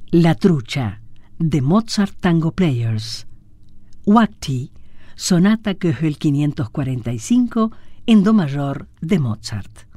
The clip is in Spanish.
La Trucha, de Mozart Tango Players. Wachty, Sonata Köchel 545 en do mayor de Mozart.